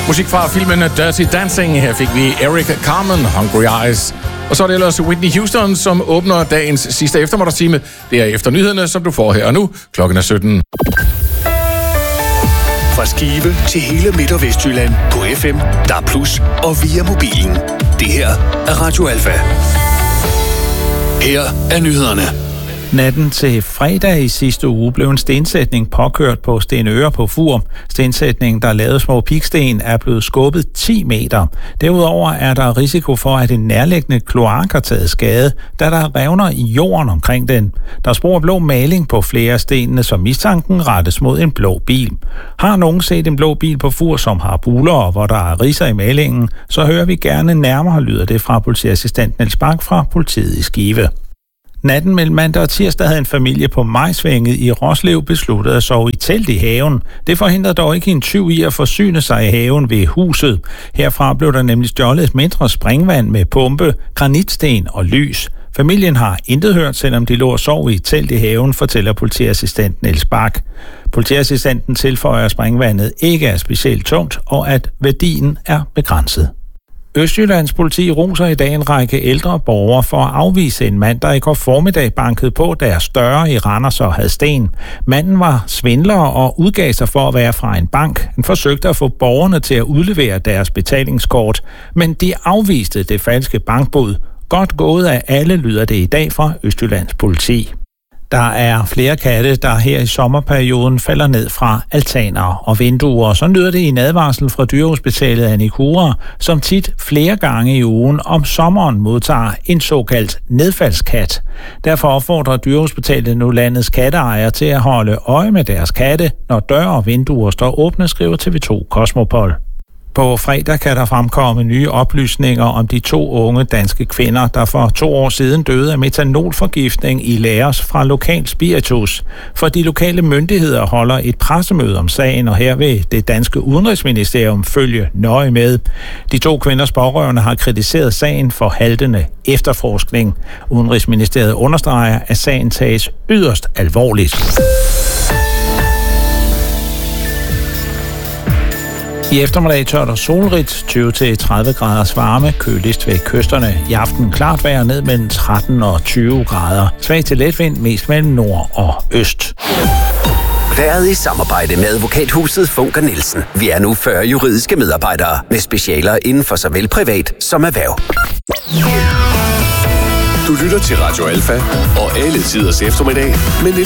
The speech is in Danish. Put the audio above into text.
Musik fra filmen Dirty Dancing. Her fik vi Eric Carmen, Hungry Eyes. Og så er det ellers Whitney Houston, som åbner dagens sidste eftermiddagstime. Det er efter nyhederne, som du får her og nu. Klokken er 17. Fra Skive til hele Midt- og Vestjylland på FM, DAB+, og via mobilen. Det her er Radio Alfa. Her er nyhederne. Natten til fredag i sidste uge blev en stensætning påkørt på Stenøre på Fur. Stensætningen, der lavede små piksten, er blevet skubbet 10 meter. Derudover er der risiko for, at en nærliggende kloak har taget skade, da der revner i jorden omkring den. Der er spor blå maling på flere af stenene, som mistanken rettes mod en blå bil. Har nogen set en blå bil på Fur, som har buler og hvor der er ridser i malingen, så hører vi gerne nærmere, lyder det fra politiassistent Niels Bak fra politiet i Skive. Natten mellem mandag og tirsdag havde en familie på Majsvænget i Roslev besluttet at sove i telt i haven. Det forhindrede dog ikke en tyv i at forsyne sig i haven ved huset. Herfra blev der nemlig stjålet et mindre springvand med pumpe, granitsten og lys. Familien har intet hørt, selvom de lå og sov i et telt i haven, fortæller politiassistent Niels Bak. Politiassistenten tilføjer, at springvandet ikke er specielt tungt, og at værdien er begrænset. Østjyllands politi roser i dag en række ældre borgere for at afvise en mand, der i går formiddag bankede på deres døre i Randers og Hadsten. Manden var svindler og udgav sig for at være fra en bank. Han forsøgte at få borgerne til at udlevere deres betalingskort, men de afviste det falske bankbud. Godt gået af alle, lyder det i dag fra Østjyllands politi. Der er flere katte, der her i sommerperioden falder ned fra altaner og vinduer. Så lyder det i en advarsel fra dyrehospitalet Anikura, som tit flere gange i ugen om sommeren modtager en såkaldt nedfaldskat. Derfor opfordrer dyrehospitalet nu landets katteejere til at holde øje med deres katte, når døre og vinduer står åbne, skriver TV2 Cosmopol. På fredag kan der fremkomme nye oplysninger om de 2 unge danske kvinder, der for 2 år siden døde af metanolforgiftning i lagers fra lokal spiritus. For de lokale myndigheder holder et pressemøde om sagen, og her vil det danske udenrigsministerium følge nøje med. De 2 kvinders pårørende har kritiseret sagen for haltende efterforskning. Udenrigsministeriet understreger, at sagen tages yderst alvorligt. I eftermiddag tørt og solrigt, 20-30 graders varme, køligst ved kysterne. I aften klart vejr ned mellem 13 og 20 grader. Svag til letvind, mest mellem nord og øst. Været i samarbejde med advokathuset Funker Nielsen. Vi er nu 40 juridiske medarbejdere med specialer inden for såvel privat som erhverv. Du lytter til Radio Alfa og alle tiders eftermiddag med